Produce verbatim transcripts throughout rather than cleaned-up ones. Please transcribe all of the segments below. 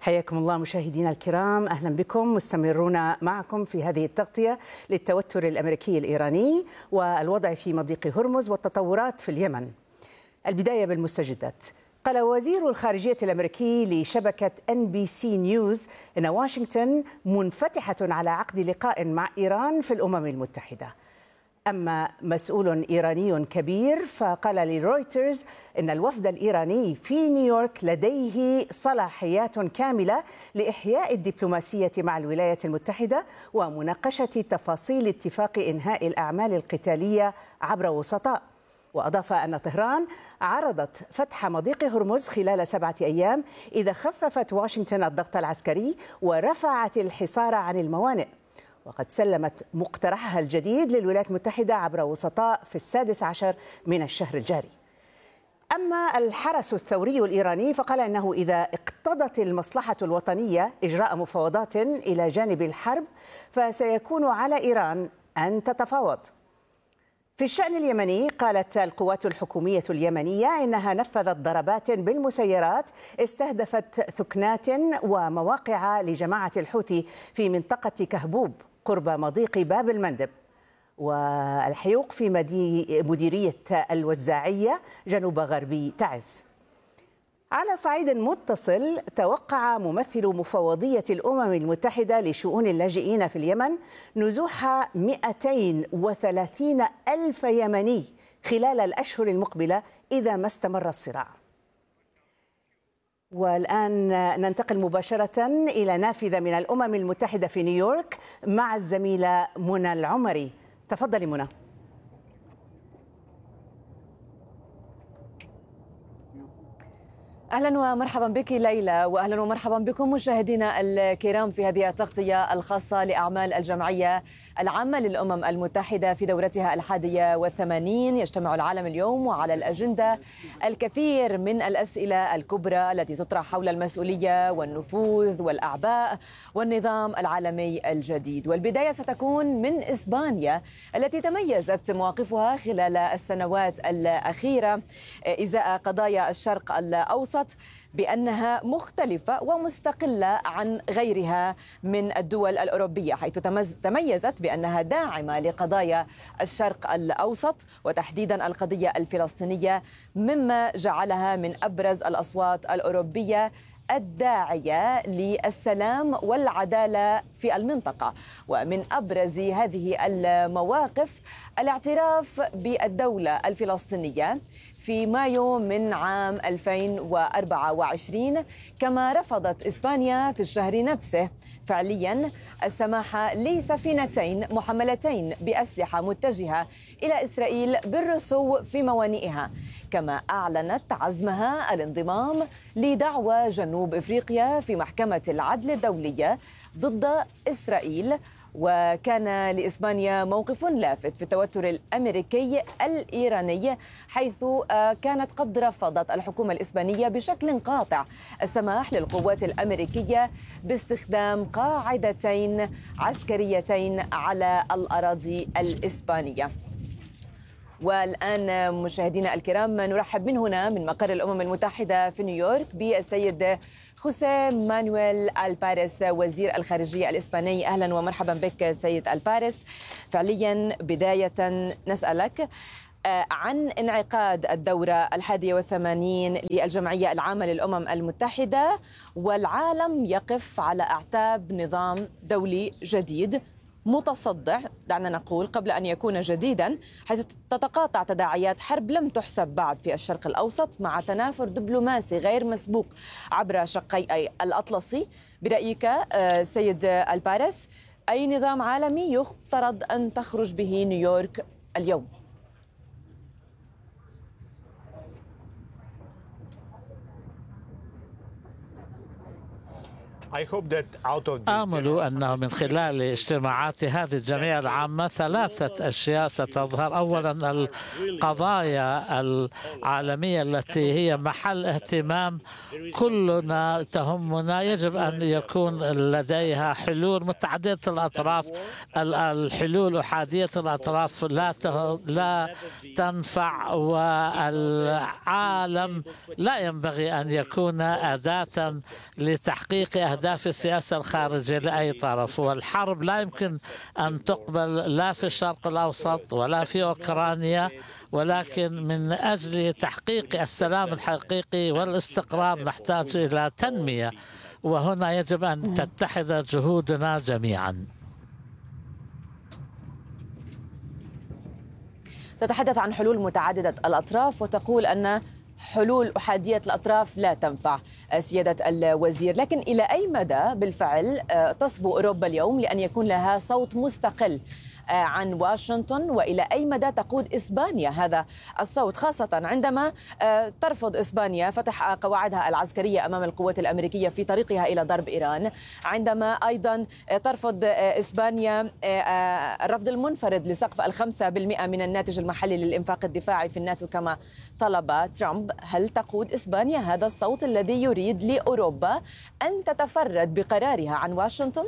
حياكم الله مشاهدينا الكرام، أهلا بكم. مستمرون معكم في هذه التغطية للتوتر الأمريكي الإيراني والوضع في مضيق هرمز والتطورات في اليمن. البداية بالمستجدات. قال وزير الخارجية الأمريكي لشبكة إن بي سي نيوز أن واشنطن منفتحة على عقد لقاء مع إيران في الأمم المتحدة. أما مسؤول إيراني كبير فقال لرويترز إن الوفد الإيراني في نيويورك لديه صلاحيات كاملة لإحياء الدبلوماسية مع الولايات المتحدة ومناقشة تفاصيل اتفاق إنهاء الأعمال القتالية عبر وسطاء. وأضاف أن طهران عرضت فتح مضيق هرمز خلال سبعة أيام إذا خففت واشنطن الضغط العسكري ورفعت الحصار عن الموانئ. وقد سلمت مقترحها الجديد للولايات المتحدة عبر وسطاء في السادس عشر من الشهر الجاري. أما الحرس الثوري الإيراني فقال أنه إذا اقتضت المصلحة الوطنية إجراء مفاوضات إلى جانب الحرب فسيكون على إيران أن تتفاوض. في الشأن اليمني قالت القوات الحكومية اليمنية إنها نفذت ضربات بالمسيرات استهدفت ثكنات ومواقع لجماعة الحوثي في منطقة كهبوب قرب مضيق باب المندب والحيوق في مديرية الوزاعية جنوب غربي تعز. على صعيد متصل، توقع ممثل مفوضية الأمم المتحدة لشؤون اللاجئين في اليمن نزوح مئتين وثلاثين ألف يمني خلال الأشهر المقبلة إذا ما استمر الصراع. والآن ننتقل مباشرة إلى نافذة من الأمم المتحدة في نيويورك مع الزميلة منى العمري. تفضلي منى. أهلا ومرحبا بك ليلى، وأهلا ومرحبا بكم مشاهدينا الكرام في هذه التغطية الخاصة لأعمال الجمعية العامة للأمم المتحدة في دورتها الحادية والثمانين. يجتمع العالم اليوم وعلى الأجندة الكثير من الأسئلة الكبرى التي تطرح حول المسؤولية والنفوذ والأعباء والنظام العالمي الجديد. والبداية ستكون من إسبانيا التي تميزت مواقفها خلال السنوات الأخيرة إزاء قضايا الشرق الأوسط بأنها مختلفة ومستقلة عن غيرها من الدول الأوروبية، حيث تميزت بأنها داعمة لقضايا الشرق الأوسط وتحديدا القضية الفلسطينية، مما جعلها من أبرز الأصوات الأوروبية الداعية للسلام والعدالة في المنطقة. ومن أبرز هذه المواقف الاعتراف بالدولة الفلسطينية في مايو من عام ألفين وأربعة وعشرين، كما رفضت إسبانيا في الشهر نفسه فعليا السماح لسفينتين محملتين بأسلحة متجهة إلى إسرائيل بالرسو في موانئها، كما أعلنت عزمها الانضمام لدعوى جنوب إفريقيا في محكمة العدل الدولية ضد إسرائيل. وكان لإسبانيا موقف لافت في التوتر الأمريكي الإيراني، حيث كانت قد رفضت الحكومة الإسبانية بشكل قاطع السماح للقوات الأمريكية باستخدام قاعدتين عسكريتين على الأراضي الإسبانية. والآن مشاهدينا الكرام نرحب من هنا من مقر الأمم المتحدة في نيويورك بالسيد خوسيه مانويل الباريس وزير الخارجية الإسباني. أهلا ومرحبا بك سيد الباريس. فعليا بداية نسألك عن انعقاد الدورة الحادية والثمانين للجمعية العامة للأمم المتحدة، والعالم يقف على أعتاب نظام دولي جديد متصدع، دعنا نقول قبل أن يكون جديدا، حيث تتقاطع تداعيات حرب لم تحسب بعد في الشرق الأوسط مع تنافر دبلوماسي غير مسبوق عبر شقي الأطلسي. برأيك سيد الباريس، أي نظام عالمي يفترض أن تخرج به نيويورك اليوم؟ آمل أنه من خلال اجتماعات هذه الجمعية العامة ثلاثة أشياء ستظهر. أولا القضايا العالمية التي هي محل اهتمام كلنا تهمنا يجب أن يكون لديها حلول متعددة الأطراف. الحلول أحادية الأطراف لا لا تنفع، والعالم لا ينبغي أن يكون أداة لتحقيق أهداف السياسة الخارجية لأي طرف. والحرب لا يمكن أن تقبل لا في الشرق الأوسط ولا في أوكرانيا، ولكن من أجل تحقيق السلام الحقيقي والاستقرار نحتاج إلى تنمية، وهنا يجب أن تتحد جهودنا جميعا. تتحدث عن حلول متعددة الأطراف وتقول أن حلول أحادية الأطراف لا تنفع سيادة الوزير، لكن إلى أي مدى بالفعل تصبو أوروبا اليوم لأن يكون لها صوت مستقل عن واشنطن، وإلى أي مدى تقود إسبانيا هذا الصوت، خاصة عندما ترفض إسبانيا فتح قواعدها العسكرية أمام القوات الأمريكية في طريقها إلى ضرب إيران، عندما أيضا ترفض إسبانيا الرفض المنفرد لسقف الخمسة بالمئة من الناتج المحلي للإنفاق الدفاعي في الناتو كما طلب ترامب. هل تقود إسبانيا هذا الصوت الذي يريد لأوروبا أن تتفرد بقرارها عن واشنطن؟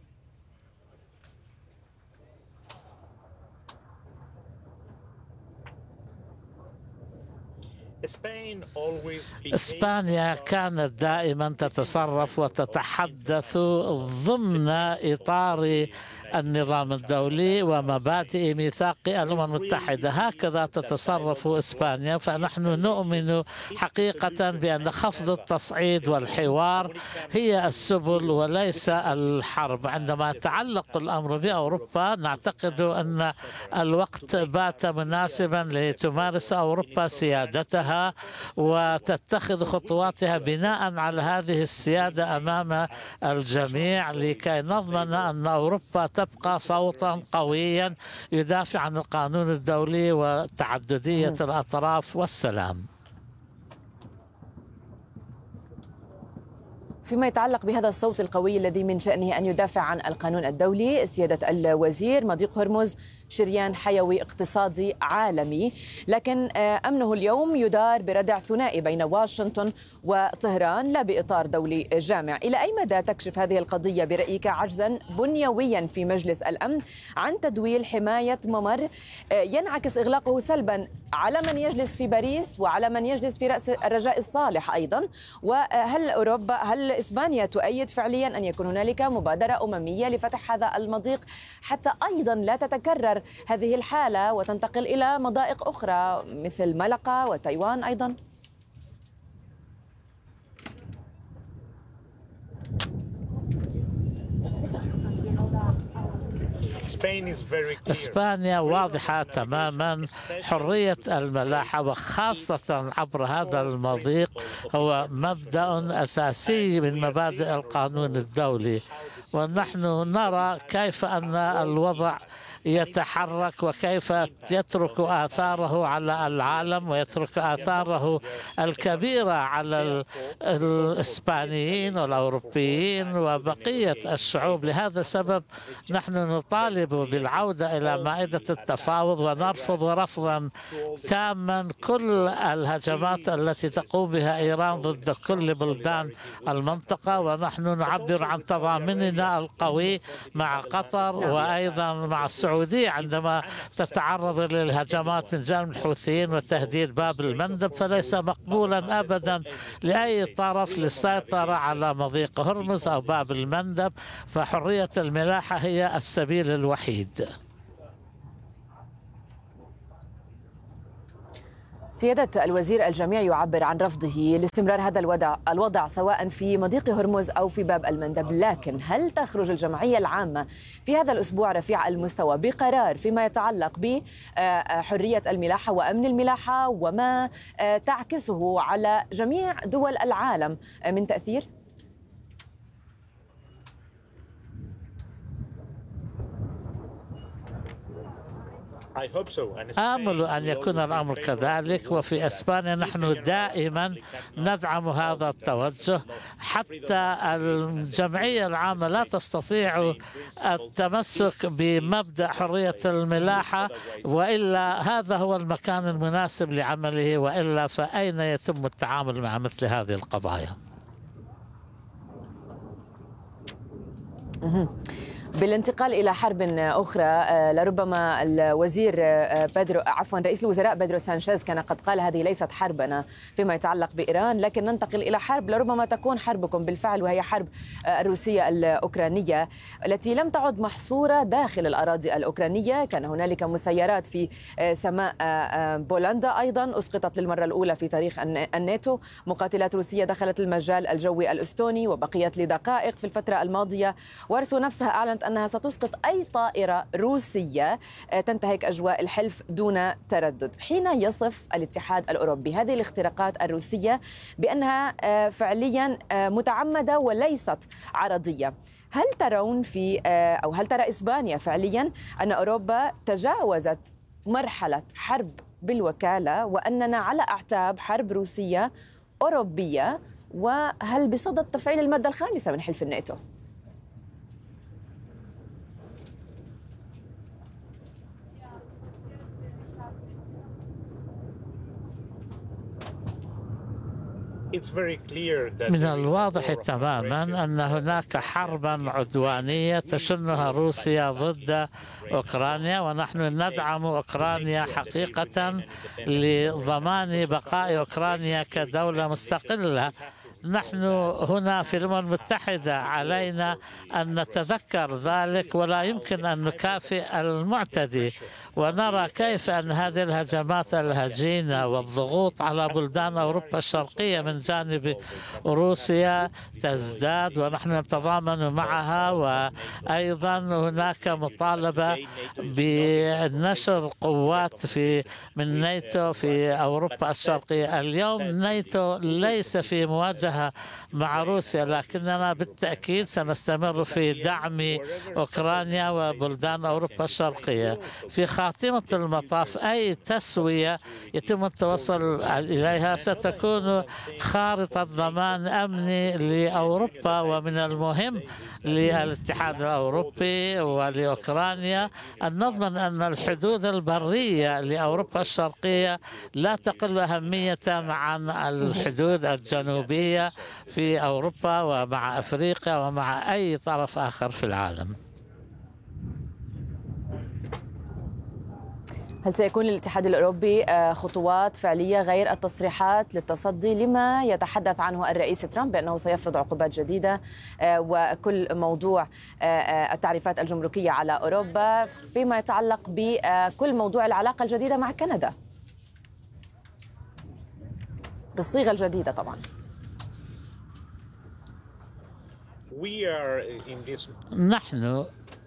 إسبانيا كانت دائما تتصرف وتتحدث ضمن إطار النظام الدولي ومبادئ ميثاق الأمم المتحدة، هكذا تتصرف إسبانيا. فنحن نؤمن حقيقة بأن خفض التصعيد والحوار هي السبل وليس الحرب. عندما يتعلق الأمر بأوروبا نعتقد أن الوقت بات مناسبا لتمارس أوروبا سيادتها وتتخذ خطواتها بناء على هذه السيادة أمام الجميع، لكي نضمن أن أوروبا تبقى صوتا قويا يدافع عن القانون الدولي وتعددية الأطراف والسلام. فيما يتعلق بهذا الصوت القوي الذي من شأنه أن يدافع عن القانون الدولي، سيادة الوزير، مضيق هرمز شريان حيوي اقتصادي عالمي، لكن أمنه اليوم يدار بردع ثنائي بين واشنطن وطهران لا بإطار دولي جامع. إلى أي مدى تكشف هذه القضية برأيك عجزا بنيويا في مجلس الأمن عن تدويل حماية ممر ينعكس إغلاقه سلبا على من يجلس في باريس وعلى من يجلس في رأس الرجاء الصالح أيضا؟ وهل أوروبا هل إسبانيا تؤيد فعليا أن يكون هنالك مبادرة أممية لفتح هذا المضيق حتى أيضا لا تتكرر هذه الحالة وتنتقل إلى مضائق أخرى مثل ملقا وتايوان أيضا؟ إسبانيا واضحة تماما. حرية الملاحة وخاصة عبر هذا المضيق هو مبدأ أساسي من مبادئ القانون الدولي، ونحن نرى كيف أن الوضع يتحرك وكيف يترك آثاره على العالم ويترك آثاره الكبيرة على الإسبانيين والأوروبيين وبقية الشعوب. لهذا السبب نحن نطالب بالعودة إلى مائدة التفاوض ونرفض رفضا تاما كل الهجمات التي تقوم بها إيران ضد كل بلدان المنطقة، ونحن نعبر عن تضامننا القوي مع قطر وأيضا مع السعودية عندما تتعرض للهجمات من جانب الحوثيين وتهديد باب المندب. فليس مقبولا أبدا لأي طرف للسيطرة على مضيق هرمز أو باب المندب، فحرية الملاحة هي السبيل الوحيد. سيادة الوزير، الجميع يعبر عن رفضه لاستمرار هذا الوضع الوضع سواء في مضيق هرمز أو في باب المندب، لكن هل تخرج الجمعية العامة في هذا الأسبوع رفيع المستوى بقرار فيما يتعلق بحرية الملاحة وأمن الملاحة وما تعكسه على جميع دول العالم من تأثير؟ آمل أن يكون الأمر كذلك، وفي إسبانيا نحن دائما ندعم هذا التوجه، حتى الجمعية العامة لا تستطيع التمسك بمبدأ حرية الملاحة، وإلا هذا هو المكان المناسب لعمله، وإلا فأين يتم التعامل مع مثل هذه القضايا؟ بالانتقال إلى حرب أخرى، لربما الوزير بيدرو عفوا رئيس الوزراء بيدرو سانشيز كان قد قال هذه ليست حربنا فيما يتعلق بإيران، لكن ننتقل إلى حرب لربما تكون حربكم بالفعل، وهي حرب الروسية الأوكرانية التي لم تعد محصورة داخل الأراضي الأوكرانية. كان هنالك مسيرات في سماء بولندا أيضا أسقطت للمرة الأولى في تاريخ الناتو، مقاتلات روسية دخلت المجال الجوي الأستوني وبقيت لدقائق في الفترة الماضية، وارسو نفسها أعلنت أنها ستسقط أي طائرة روسية تنتهك أجواء الحلف دون تردد. حين يصف الاتحاد الأوروبي هذه الاختراقات الروسية بأنها فعليا متعمدة وليست عرضية، هل ترون في أو هل ترى إسبانيا فعليا أن أوروبا تجاوزت مرحلة حرب بالوكالة وأننا على أعتاب حرب روسية أوروبية، وهل بصدد تفعيل المادة الخامسة من حلف الناتو؟ من الواضح تماما أن هناك حربا عدوانية تشنها روسيا ضد أوكرانيا، ونحن ندعم أوكرانيا حقيقة لضمان بقاء أوكرانيا كدولة مستقلة. نحن هنا في الأمم المتحدة علينا أن نتذكر ذلك، ولا يمكن أن نكافئ المعتدي، ونرى كيف أن هذه الهجمات الهجينة والضغوط على بلدان أوروبا الشرقية من جانب روسيا تزداد، ونحن نتضامن معها. وأيضا هناك مطالبة بنشر قوات في من ناتو في أوروبا الشرقية. اليوم ناتو ليس في مواجهة مع روسيا، لكننا بالتأكيد سنستمر في دعم أوكرانيا وبلدان أوروبا الشرقية. في خاتمة المطاف أي تسوية يتم التوصل إليها ستكون خارطة ضمان أمني لأوروبا، ومن المهم للاتحاد الأوروبي ولأوكرانيا أن نضمن أن الحدود البرية لأوروبا الشرقية لا تقل أهمية عن الحدود الجنوبية في أوروبا ومع أفريقيا ومع أي طرف آخر في العالم. هل سيكون للاتحاد الأوروبي خطوات فعلية غير التصريحات للتصدي لما يتحدث عنه الرئيس ترامب بأنه سيفرض عقوبات جديدة وكل موضوع التعريفات الجمركية على أوروبا فيما يتعلق بكل موضوع العلاقة الجديدة مع كندا بالصيغة الجديدة طبعا؟ نحن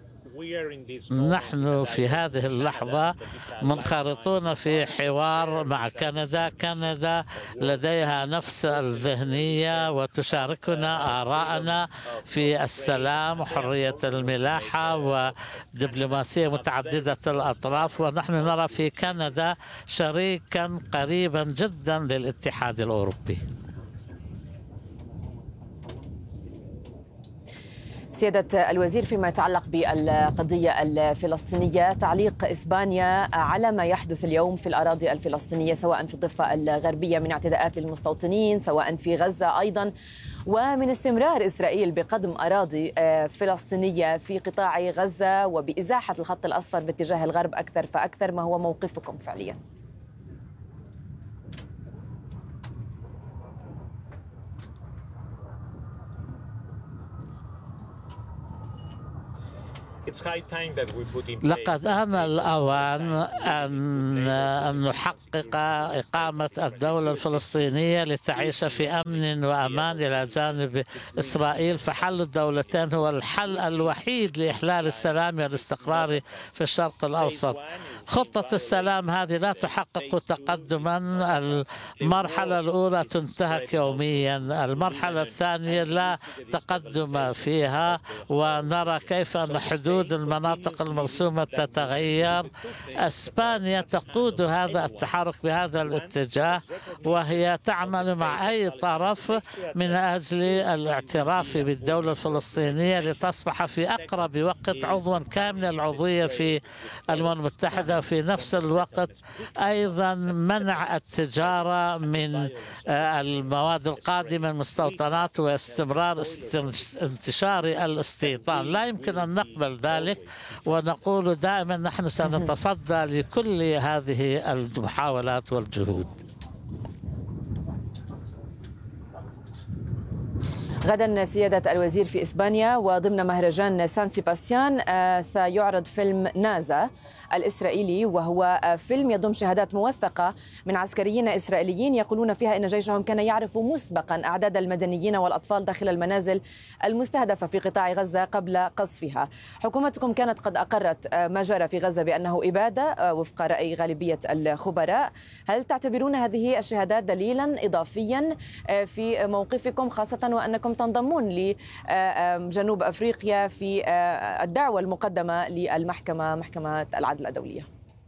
نحن في هذه اللحظة منخرطون في حوار مع كندا. كندا لديها نفس الذهنية وتشاركنا آراءنا في السلام وحرية الملاحة ودبلوماسية متعددة الأطراف، ونحن نرى في كندا شريكا قريبا جدا للاتحاد الأوروبي. سيادة الوزير، فيما يتعلق بالقضية الفلسطينية، تعليق إسبانيا على ما يحدث اليوم في الأراضي الفلسطينية سواء في الضفة الغربية من اعتداءات للمستوطنين سواء في غزة أيضا، ومن استمرار إسرائيل بقدم أراضي فلسطينية في قطاع غزة وبإزاحة الخط الأصفر باتجاه الغرب أكثر فأكثر، ما هو موقفكم فعليا؟ لقد آن الأوان أن نحقق إقامة الدولة الفلسطينية لتعيش في أمن وأمان إلى جانب إسرائيل، فحل الدولتين هو الحل الوحيد لإحلال السلام والاستقرار في الشرق الأوسط. خطة السلام هذه لا تحقق تقدما. المرحلة الأولى تنتهك يوميا، المرحلة الثانية لا تقدم فيها، ونرى كيف أن حدود حدود المناطق المرسومة تتغير. إسبانيا تقود هذا التحرك بهذا الاتجاه، وهي تعمل مع أي طرف من أجل الاعتراف بالدولة الفلسطينية لتصبح في أقرب وقت عضوا كامل العضوية في الأمم المتحدة، وفي نفس الوقت أيضا منع التجارة من المواد القادمة من المستوطنات واستمرار انتشار الاستيطان. لا يمكن أن نقبل ذلك، ونقول دائما نحن سنتصدى لكل هذه المحاولات والجهود. غدا سيادة الوزير في إسبانيا، وضمن مهرجان سان سيباستيان سيعرض فيلم نازا الإسرائيلي، وهو فيلم يضم شهادات موثقة من عسكريين إسرائيليين يقولون فيها إن جيشهم كان يعرف مسبقا أعداد المدنيين والأطفال داخل المنازل المستهدفة في قطاع غزة قبل قصفها. حكومتكم كانت قد أقرت ما جرى في غزة بأنه إبادة وفق رأي غالبية الخبراء. هل تعتبرون هذه الشهادات دليلا إضافيا في موقفكم، خاصة وأنكم تنضمون لجنوب أفريقيا في الدعوة المقدمة للمحكمة، محكمة العدل الدولية؟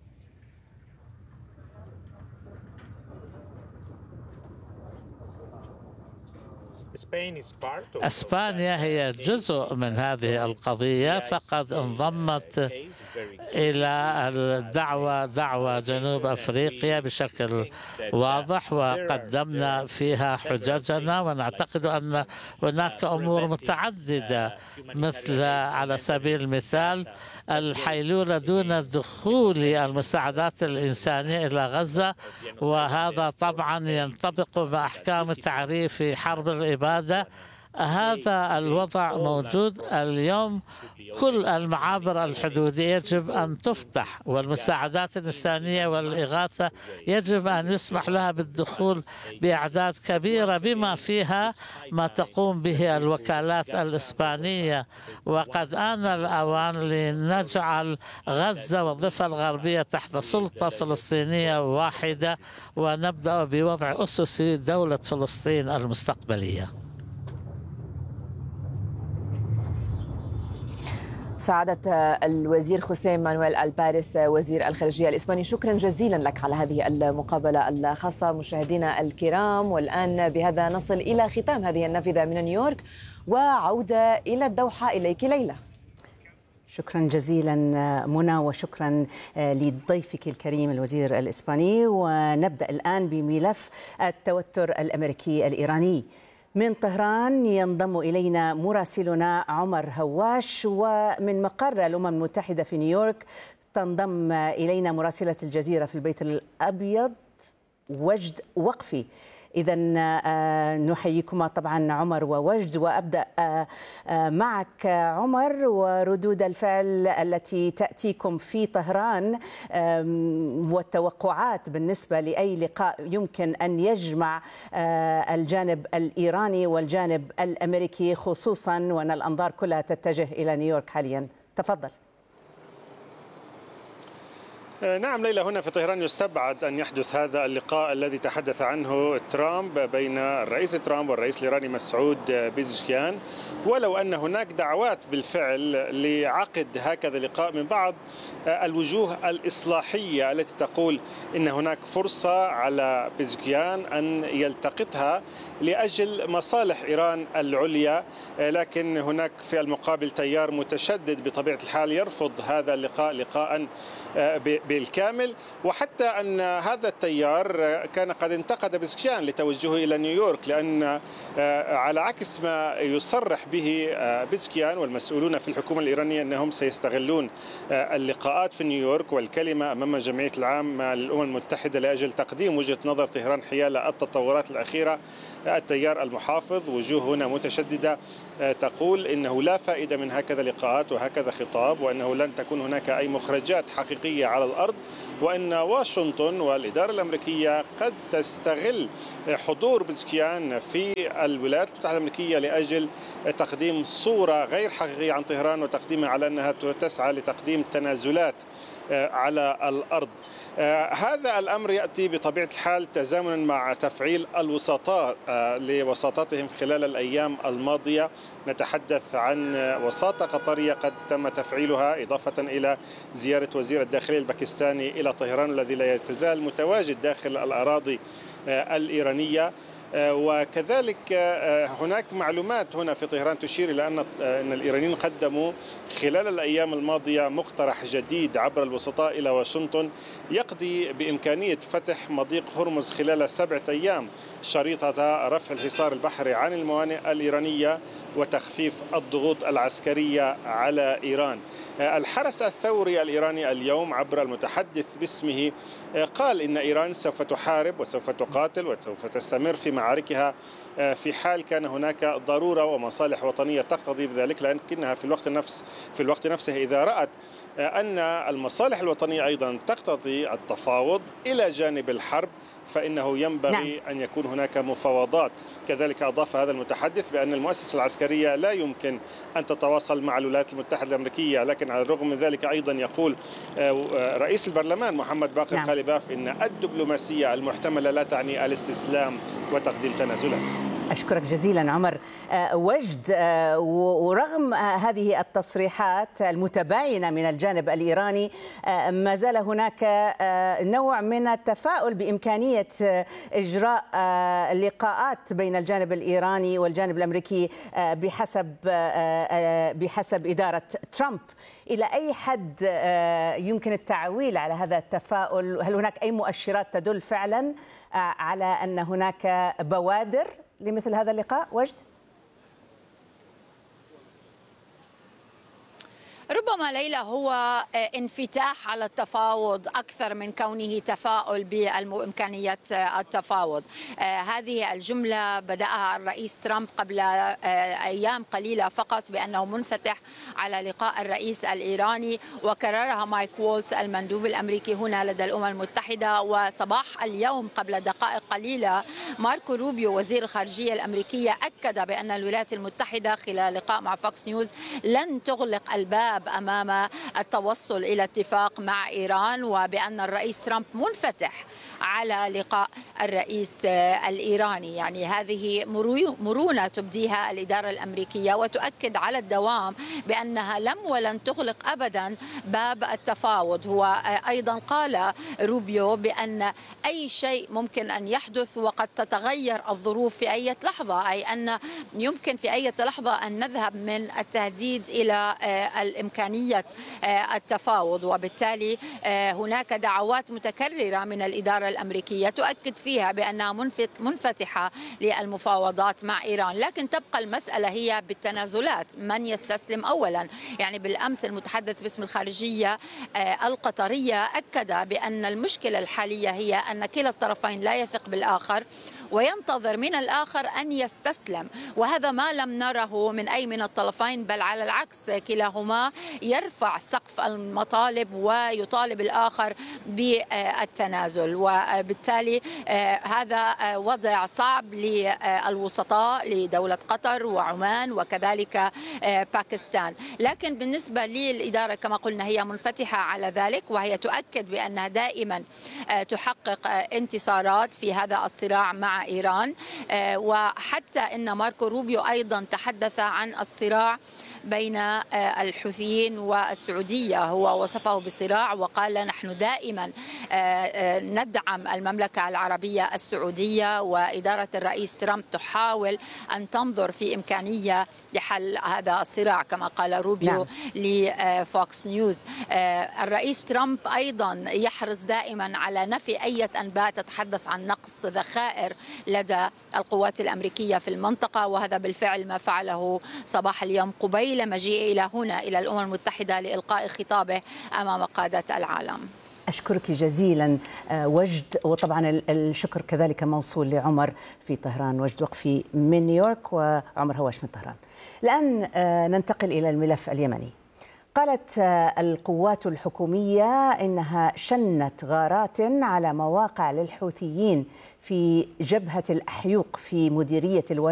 إسبانيا هي جزء من هذه القضية، فقد انضمت إلى الدعوة دعوة جنوب أفريقيا بشكل واضح، وقدمنا فيها حججنا، ونعتقد أن هناك أمور متعددة، مثل على سبيل المثال الحيلولة دون دخول المساعدات الإنسانية إلى غزة، وهذا طبعا ينطبق مع أحكام تعريف حرب الإبادة. هذا الوضع موجود اليوم. كل المعابر الحدودية يجب أن تفتح، والمساعدات الإنسانية والإغاثة يجب أن يسمح لها بالدخول بأعداد كبيرة، بما فيها ما تقوم به الوكالات الإسبانية. وقد آن الأوان لنجعل غزة والضفة الغربية تحت سلطة فلسطينية واحدة، ونبدأ بوضع أسس دولة فلسطين المستقبلية. سعادة الوزير خوسيه مانويل الباريس وزير الخارجية الإسباني، شكرا جزيلا لك على هذه المقابلة الخاصة. مشاهدينا الكرام، والآن بهذا نصل إلى ختام هذه النافذة من نيويورك، وعودة إلى الدوحة. إليك ليلى. شكرا جزيلا منى، وشكرا لضيفك الكريم الوزير الإسباني. ونبدأ الآن بملف التوتر الأمريكي الإيراني. من طهران ينضم إلينا مراسلنا عمر هواش، ومن مقر الأمم المتحدة في نيويورك تنضم إلينا مراسلة الجزيرة في البيت الأبيض وجد وقفي. إذا نحييكما طبعا عمر ووجد، وأبدأ معك عمر، وردود الفعل التي تأتيكم في طهران والتوقعات بالنسبة لأي لقاء يمكن أن يجمع الجانب الإيراني والجانب الأمريكي، خصوصا وأن الأنظار كلها تتجه إلى نيويورك حاليا. تفضل. نعم ليلى، هنا في طهران يستبعد أن يحدث هذا اللقاء الذي تحدث عنه ترامب بين الرئيس ترامب والرئيس الإيراني مسعود بيزشكيان، ولو أن هناك دعوات بالفعل لعقد هكذا لقاء من بعض الوجوه الإصلاحية التي تقول إن هناك فرصة على بيزشكيان أن يلتقطها لأجل مصالح إيران العليا، لكن هناك في المقابل تيار متشدد بطبيعة الحال يرفض هذا اللقاء لقاء بالكامل. وحتى أن هذا التيار كان قد انتقد بيزشكيان لتوجهه إلى نيويورك، لأن على عكس ما يصرح به بيزشكيان والمسؤولون في الحكومة الإيرانية أنهم سيستغلون اللقاءات في نيويورك والكلمة أمام الجمعية العامة للأمم المتحدة لأجل تقديم وجهة نظر طهران حيال التطورات الأخيرة، التيار المحافظ وجوه هنا متشددة تقول إنه لا فائدة من هكذا لقاءات وهكذا خطاب، وأنه لن تكون هناك أي مخرجات حقيقية على الأرض، وأن واشنطن والإدارة الأمريكية قد تستغل حضور بيزشكيان في الولايات المتحدة الأمريكية لأجل تقديم صورة غير حقيقية عن طهران، وتقديمها على أنها تسعى لتقديم تنازلات على الأرض. هذا الأمر يأتي بطبيعة الحال تزامنا مع تفعيل الوسطاء لوساطتهم خلال الأيام الماضية. نتحدث عن وساطة قطرية قد تم تفعيلها، إضافة إلى زيارة وزير الداخلية الباكستاني إلى طهران الذي لا يتزال متواجد داخل الأراضي الإيرانية. وكذلك هناك معلومات هنا في طهران تشير إلى أن أن الإيرانيين قدموا خلال الأيام الماضية مقترح جديد عبر الوسطاء إلى واشنطن يقضي بإمكانية فتح مضيق هرمز خلال سبعة أيام، شريطة رفع الحصار البحري عن الموانئ الإيرانية وتخفيف الضغوط العسكرية على إيران. الحرس الثوري الإيراني اليوم عبر المتحدث باسمه قال إن إيران سوف تحارب وسوف تقاتل وسوف تستمر في معاركها في حال كان هناك ضرورة ومصالح وطنية تقتضي بذلك، لكنها في الوقت نفس في الوقت نفسه إذا رأت أن المصالح الوطنية أيضا تقتضي التفاوض إلى جانب الحرب فإنه ينبغي نعم. أن يكون هناك مفاوضات. كذلك أضاف هذا المتحدث بأن المؤسسة العسكرية لا يمكن أن تتواصل مع الولايات المتحدة الأمريكية، لكن على الرغم من ذلك أيضا يقول رئيس البرلمان محمد باقر نعم. قالباف إن الدبلوماسية المحتملة لا تعني الاستسلام وتقديم تنازلات. أشكرك جزيلا عمر. وجد، ورغم هذه التصريحات المتباينة من الجانب الإيراني ما زال هناك نوع من التفاؤل بإمكانية إجراء لقاءات بين الجانب الإيراني والجانب الأمريكي بحسب بحسب إدارة ترامب. إلى أي حد يمكن التعويل على هذا التفاؤل؟ هل هناك أي مؤشرات تدل فعلا على أن هناك بوادر لمثل هذا اللقاء؟ وجد؟ ربما ليلى هو انفتاح على التفاوض أكثر من كونه تفاؤل بإمكانية التفاوض. هذه الجملة بدأها الرئيس ترامب قبل أيام قليلة فقط بأنه منفتح على لقاء الرئيس الإيراني، وكررها مايك وولتز المندوب الأمريكي هنا لدى الأمم المتحدة. وصباح اليوم قبل دقائق قليلة ماركو روبيو وزير الخارجية الأمريكية أكد بأن الولايات المتحدة خلال لقاء مع فوكس نيوز لن تغلق الباب أمام التوصل إلى اتفاق مع إيران، وبأن الرئيس ترامب منفتح على لقاء الرئيس الإيراني. يعني هذه مرونة تبديها الإدارة الأمريكية وتؤكد على الدوام بأنها لم ولن تغلق أبدا باب التفاوض. هو أيضا قال روبيو بأن أي شيء ممكن أن يحدث وقد تتغير الظروف في أي لحظة، أي أن يمكن في أي لحظة أن نذهب من التهديد إلى الإمكانية التفاوض. وبالتالي هناك دعوات متكررة من الإدارة الأمريكية تؤكد فيها بأنها منفتحة للمفاوضات مع إيران، لكن تبقى المسألة هي بالتنازلات، من يستسلم أولا. يعني بالأمس المتحدث باسم الخارجية القطرية أكد بأن المشكلة الحالية هي أن كلا الطرفين لا يثق بالآخر وينتظر من الآخر أن يستسلم، وهذا ما لم نره من أي من الطرفين، بل على العكس كلاهما يرفع سقف المطالب ويطالب الآخر بالتنازل. وبالتالي هذا وضع صعب للوسطاء لدولة قطر وعمان وكذلك باكستان. لكن بالنسبة للإدارة كما قلنا هي منفتحة على ذلك، وهي تؤكد بأنها دائما تحقق انتصارات في هذا الصراع مع إيران. وحتى إن ماركو روبيو أيضا تحدث عن الصراع بين الحوثيين والسعودية، هو وصفه بصراع وقال نحن دائما ندعم المملكة العربية السعودية، وإدارة الرئيس ترامب تحاول أن تنظر في إمكانية لحل هذا الصراع كما قال روبيو نعم. لفوكس نيوز. الرئيس ترامب أيضا يحرص دائما على نفي أي أنباء تتحدث عن نقص ذخائر لدى القوات الأمريكية في المنطقة، وهذا بالفعل ما فعله صباح اليوم قبيل مجيئه إلى هنا إلى الأمم المتحدة لإلقاء خطابه أمام قادة العالم. أشكرك جزيلا وجد، وطبعا الشكر كذلك موصول لعمر في طهران، وجد وقفي من نيويورك وعمر هواش من طهران. الآن ننتقل إلى الملف اليمني. قالت القوات الحكومية إنها شنت غارات على مواقع للحوثيين في جبهة الأحيوق في مديرية الوادي